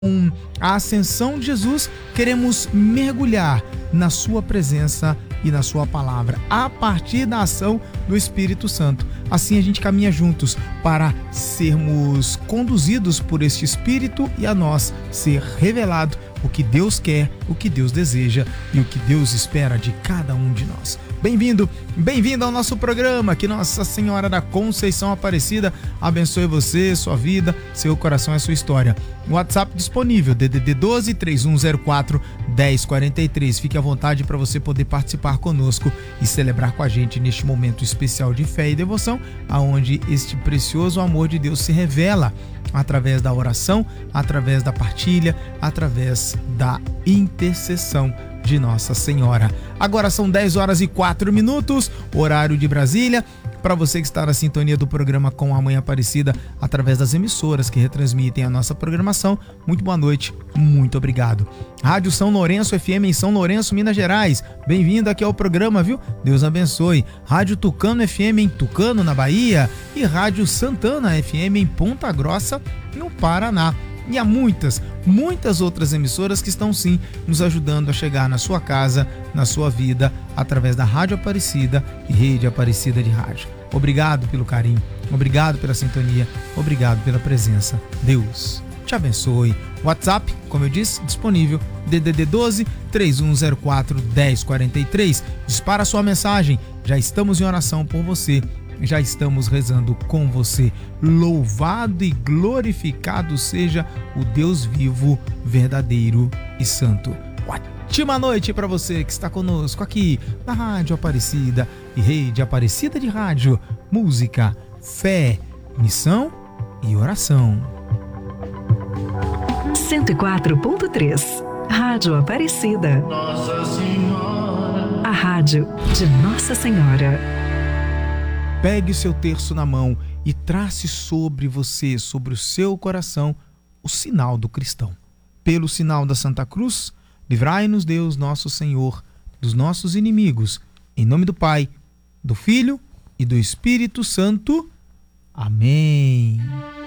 Com a ascensão de Jesus, queremos mergulhar na sua presença e na sua palavra, a partir da ação do Espírito Santo. Assim a gente caminha juntos para sermos conduzidos por este Espírito e a nós ser revelado o que Deus quer, o que Deus deseja e o que Deus espera de cada um de nós. Bem-vindo ao nosso programa, que Nossa Senhora da Conceição Aparecida abençoe você, sua vida, seu coração e sua história. O WhatsApp disponível, DDD 12 3104 1043. Fique à vontade para você poder participar conosco e celebrar com a gente neste momento especial de fé e devoção, aonde este precioso amor de Deus se revela através da oração, através da partilha, através da intercessão de Nossa Senhora. Agora são 10 horas e 4 minutos, horário de Brasília. Para você que está na sintonia do programa Com a Mãe Aparecida, através das emissoras que retransmitem a nossa programação, muito boa noite, muito obrigado. Rádio São Lourenço FM em São Lourenço, Minas Gerais, bem-vindo aqui ao programa, viu? Deus abençoe. Rádio Tucano FM em Tucano, na Bahia, e Rádio Santana FM em Ponta Grossa, no Paraná. E há muitas outras emissoras que estão sim nos ajudando a chegar na sua casa, na sua vida, através da Rádio Aparecida e Rede Aparecida de Rádio. Obrigado pelo carinho, obrigado pela sintonia, obrigado pela presença. Deus te abençoe. WhatsApp, como eu disse, disponível, DDD 12 3104 1043. Dispara a sua mensagem, já estamos em oração por você. Já estamos rezando com você. Louvado e glorificado seja o Deus vivo, verdadeiro e santo. Ótima noite para você que está conosco aqui na Rádio Aparecida e Rede Aparecida de Rádio. Música, fé, missão e oração. 104.3 Rádio Aparecida. Nossa Senhora. A rádio de Nossa Senhora. Pegue o seu terço na mão e trace sobre você, sobre o seu coração, o sinal do cristão. Pelo sinal da Santa Cruz, livrai-nos Deus nosso Senhor dos nossos inimigos. Em nome do Pai, do Filho e do Espírito Santo. Amém.